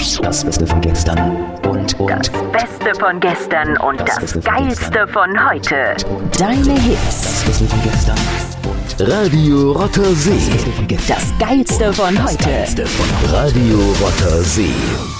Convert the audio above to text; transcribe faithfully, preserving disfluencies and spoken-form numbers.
Das Beste von gestern und, und Das Beste von gestern und das, Das Beste von Geilste von heute. Deine Hits. Das Beste von gestern und Radio Rotter See. das Beste von gestern. Das Geilste von Das heute. Geilste von heute. Radio Rotter See.